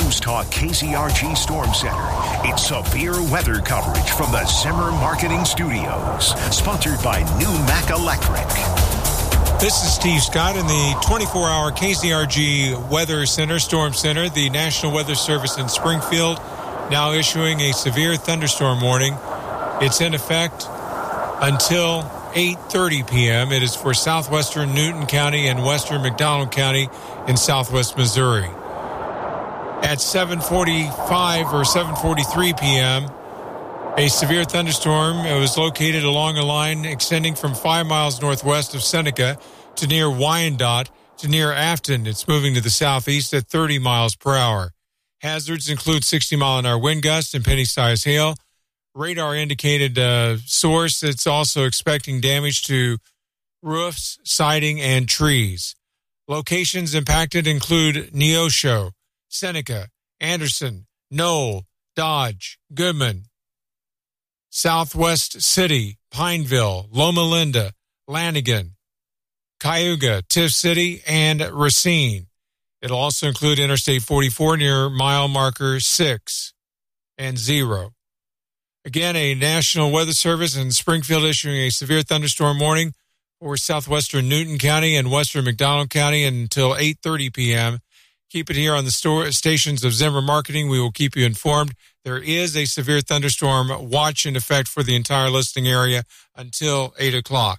News Talk KZRG Storm Center. It's severe weather coverage from the Zimmer Marketing Studios. Sponsored by New Mac Electric. This is Steve Scott in the 24-hour KZRG Weather Center, Storm Center. The National Weather Service in Springfield now issuing a severe thunderstorm warning. It's in effect until 8:30 p.m. It is for southwestern Newton County and western McDonald County in southwest Missouri. At 7:45 or 7:43 p.m., a severe thunderstorm was located along a line extending from 5 miles northwest of Seneca to near Wyandotte to near Afton. It's moving to the southeast at 30 miles per hour. Hazards include 60-mile-an-hour wind gusts and penny-sized hail. Radar indicated source. It's also expecting damage to roofs, siding, and trees. Locations impacted include Neosho, Seneca, Anderson, Knoll, Dodge, Goodman, Southwest City, Pineville, Loma Linda, Lanigan, Cayuga, Tiff City, and Racine. It'll also include Interstate 44 near mile marker 6 and 0. Again, a National Weather Service in Springfield issuing a severe thunderstorm warning for southwestern Newton County and western McDonald County until 8:30 p.m. Keep it here on the stations of Zimmer Marketing. We will keep you informed. There is a severe thunderstorm watch in effect for the entire listening area until 8 o'clock.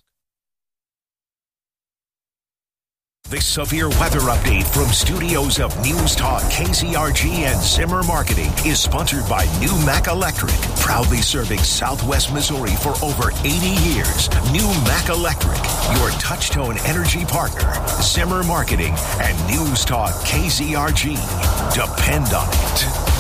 This severe weather update from studios of News Talk KZRG and Zimmer Marketing is sponsored by New Mac Electric, proudly serving Southwest Missouri for over 80 years. New Mac Electric, your touch-tone energy partner. Zimmer Marketing and News Talk KZRG. Depend on it.